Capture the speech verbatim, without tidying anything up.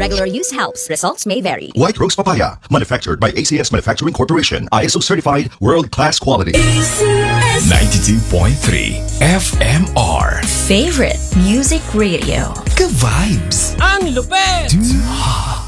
Regular use helps. Results may vary. White Rose Papaya, manufactured by A C S Manufacturing Corporation. I S O certified, world-class quality. ninety-two point three F M R. Favorite Music Radio. Ka-vibes. Ang lupet! Too hot.